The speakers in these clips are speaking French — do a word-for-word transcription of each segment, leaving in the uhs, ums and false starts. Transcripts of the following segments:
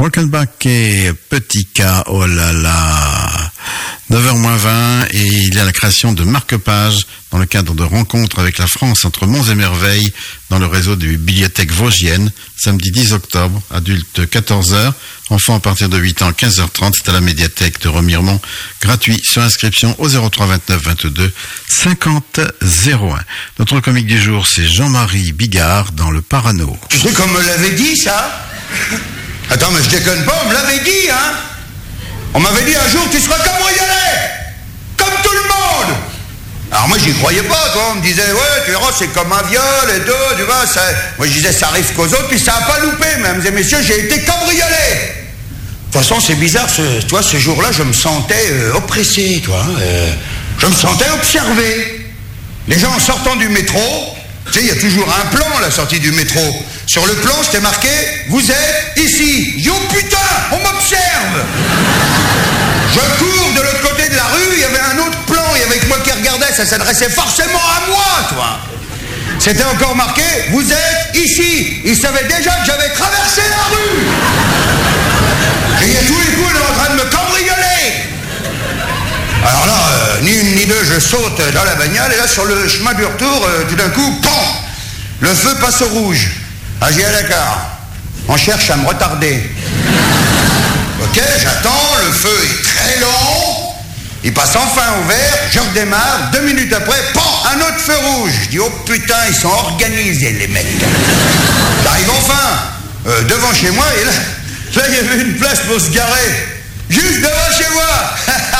Walkenbach et Petit K, oh là là, neuf heures moins vingt, et il y a la création de marque-pages dans le cadre de rencontres avec la France entre monts et merveilles dans le réseau des bibliothèques vosgiennes, samedi dix octobre, adultes quatorze heures, enfants à partir de huit ans, quinze heures trente, c'est à la médiathèque de Remiremont, gratuit sur inscription au zéro trois vingt-neuf vingt-deux cinquante zéro un. Notre comique du jour, c'est Jean-Marie Bigard dans le Parano. Tu sais qu'on me l'avait dit, ça? Attends, mais je déconne pas, on me l'avait dit, hein. On m'avait dit un jour, tu seras cambriolé, comme tout le monde. Alors moi, j'y croyais pas, toi. On me disait, ouais, tu verras, c'est comme un viol et tout, tu vois. Ça... Moi, je disais, ça arrive qu'aux autres, puis ça a pas loupé, mesdames et messieurs, j'ai été cambriolé. De toute façon, c'est bizarre, ce, toi, ce jour-là, je me sentais euh, oppressé, toi. Euh, je me sentais observé. Les gens en sortant du métro, tu sais, il y a toujours un plan à la sortie du métro. Sur le plan, c'était marqué « Vous êtes ici ». Yo putain, on m'observe. Je cours de l'autre côté de la rue, il y avait un autre plan, il y avait que moi qui regardais, ça s'adressait forcément à moi, toi. C'était encore marqué « Vous êtes ici ». Ils savaient déjà que j'avais traversé la rue. Et à tous les coups, ils étaient en train de me cambrioler. Alors là, euh, ni une ni deux, je saute dans la bagnole, et là, sur le chemin du retour, euh, tout d'un coup, PAM, le feu passe au rouge. Ah, j'ai à d'accord. On cherche à me retarder. Ok, j'attends, le feu est très long. Il passe enfin au vert, je redémarre. Deux minutes après, PAM, un autre feu rouge. Je dis, oh putain, ils sont organisés, les mecs. J'arrive enfin euh, devant chez moi, et là, là, il y avait une place pour se garer. Juste devant chez moi.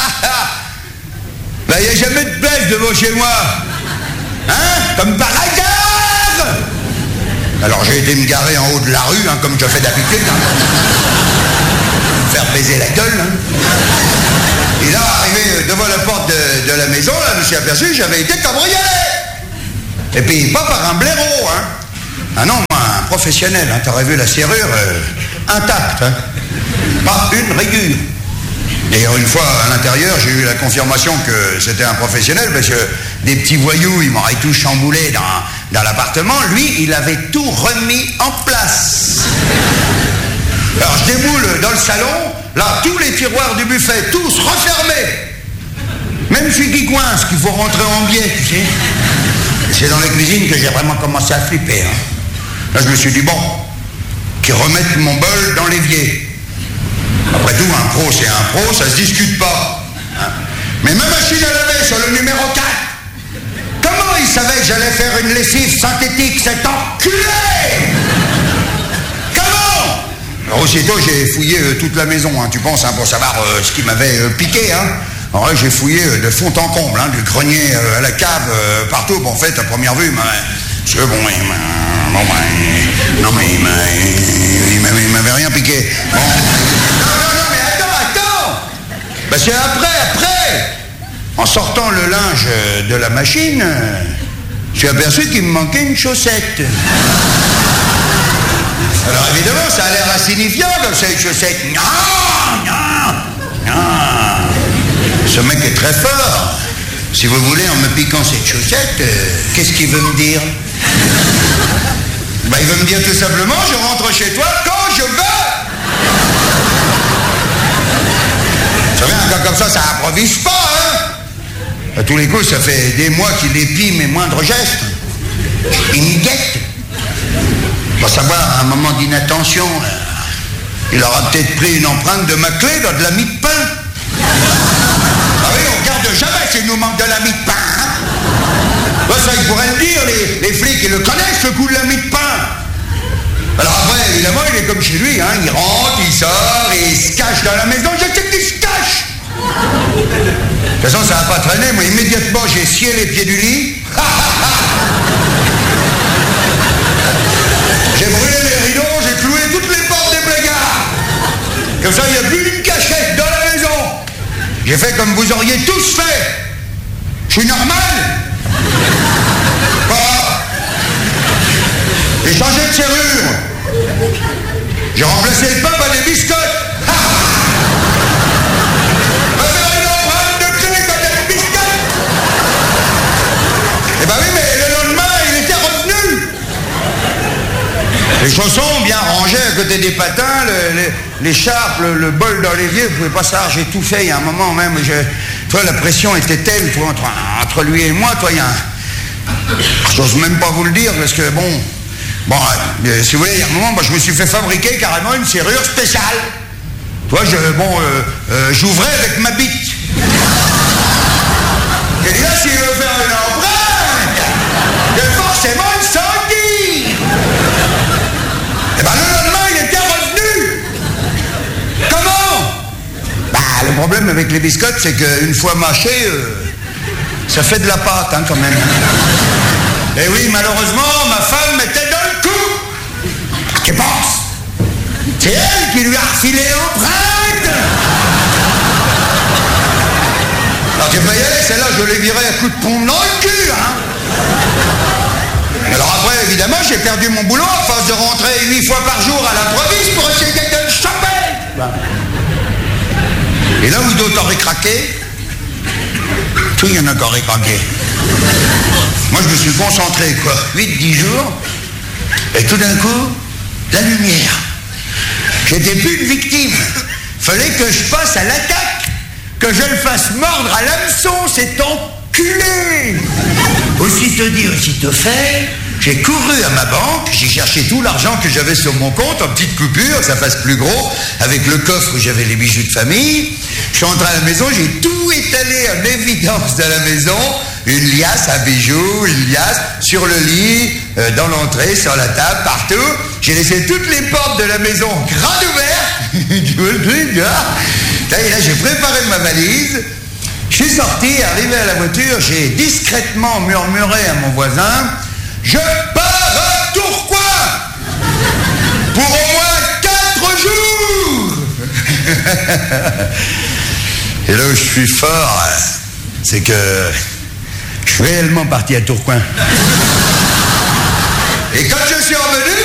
Là, il n'y a jamais de place devant chez moi. Hein? Comme par hasard. Alors j'ai été me garer en haut de la rue, hein, comme je fais d'habitude. Hein. Faire baiser la gueule. Hein. Et là, arrivé devant la porte de, de la maison, là, je me suis aperçu que j'avais été cambriolé. Et puis pas par un blaireau. Hein. Ah non, moi, un professionnel. Hein. T'aurais vu la serrure euh, intacte. Hein. Pas une rayure. D'ailleurs, une fois à l'intérieur, j'ai eu la confirmation que c'était un professionnel, parce que des petits voyous, ils m'auraient tout chamboulé dans, dans l'appartement. Lui, il avait tout remis en place. Alors, je déboule dans le salon, là, tous les tiroirs du buffet, tous refermés. Même celui qui coince, qu'il faut rentrer en biais, tu sais. C'est dans les cuisines que j'ai vraiment commencé à flipper. Hein. Là, je me suis dit, bon, qu'ils remettent mon bol dans l'évier. Après tout, un pro, c'est un pro, ça se discute pas. Hein. Mais ma machine à laver sur le numéro quatre, comment il savait que j'allais faire une lessive synthétique, cet enculé? Comment? Alors aussitôt, j'ai fouillé euh, toute la maison, hein, tu penses, hein, pour savoir euh, ce qui m'avait euh, piqué. Hein. Alors là, j'ai fouillé euh, de fond en comble, hein, du grenier euh, à la cave, euh, partout. Bon, en fait, à première vue, bah, parce que bon, il m'a... Bon, bah, non, mais il m'a... Il m'avait, il m'avait rien piqué. Bon. Ben c'est après, après, en sortant le linge de la machine, je suis aperçu qu'il me manquait une chaussette. Alors évidemment, ça a l'air insignifiant comme ça, une chaussette. Non, non, non. Ce mec est très fort. Si vous voulez, en me piquant cette chaussette, euh, qu'est-ce qu'il veut me dire? Ben il veut me dire tout simplement, je rentre chez toi quand je veux. Vous savez, un gars comme ça, ça improvise pas, hein. À tous les coups, ça fait des mois qu'il épie mes moindres gestes. Il me guette. Pour savoir, à un moment d'inattention, il aura peut-être pris une empreinte de ma clé dans de la mie de pain. Ah oui, on regarde jamais s'il nous manque de la mie de pain, hein. Ben ça, il pourrait le dire, les, les flics, ils le connaissent, le coup de la mie de pain. Alors après, évidemment, il est comme chez lui, hein. Il rentre, il sort, et il se cache dans la maison. Je sais qu'il se cache. De toute façon, ça n'a pas traîné. Moi, immédiatement, j'ai scié les pieds du lit. J'ai brûlé les rideaux, j'ai cloué toutes les portes des blégards. Comme ça, il n'y a plus une cachette dans la maison. J'ai fait comme vous auriez tous fait. Je suis normal. Pas. J'ai changé de serrure. J'ai remplacé le pain par des biscottes. Va faire une empreinte de clé quand il y a des biscottes. Eh ben oui, mais le lendemain, il était revenu. Les chaussons bien rangés, à côté des patins, le- le- l'écharpe, le, le bol dans l'évier, vous pouvez pas savoir, j'ai tout fait. Il y a un moment même, je, toi, la pression était telle, toi, entre, entre lui et moi, toi, il y a un... J'ose même pas vous le dire, parce que bon... Bon, euh, si vous voulez, il y a un moment, moi, je me suis fait fabriquer carrément une serrure spéciale. Toi, je, bon, euh, euh, j'ouvrais avec ma bite. Et là, s'il veut faire une empreinte, que forcément une sanguille. Et ben le lendemain, il était revenu. Comment? Bah, le problème avec les biscottes, c'est qu'une fois mâché, euh, ça fait de la pâte, hein, quand même. Et oui, malheureusement, ma femme était dans le coup. Qu'est-ce pense? C'est elle qui lui a refilé l'empreinte. Alors tu peux y aller, celle-là, je l'ai virée à coups de pompe dans le cul, hein. Alors après, évidemment, j'ai perdu mon boulot à force de rentrer huit fois par jour à l'improviste pour essayer de le choper. Et là où d'autres auraient craqué, tout il y en a qui auraient craqué. Moi, je me suis concentré, quoi, huit dix jours, et tout d'un coup, la lumière. J'étais plus une victime. Fallait que je passe à l'attaque, que je le fasse mordre à l'hameçon, cet enculé. Aussitôt dit, aussitôt fait, j'ai couru à ma banque, j'ai cherché tout l'argent que j'avais sur mon compte en petites coupures, que ça fasse plus gros, avec le coffre où j'avais les bijoux de famille. Je suis rentré à la maison, j'ai tout étalé en évidence dans la maison, une liasse à bijoux, une liasse sur le lit, euh, dans l'entrée, sur la table, partout. J'ai laissé toutes les portes de la maison grandes ouvertes. Tu vois le truc, là? Et là, j'ai préparé ma valise. Je suis sorti, arrivé à la voiture, j'ai discrètement murmuré à mon voisin, je pars à Tourcoing pour au moins quatre jours. Et là où je suis fort, c'est que je suis réellement parti à Tourcoing. Et quand je suis revenu,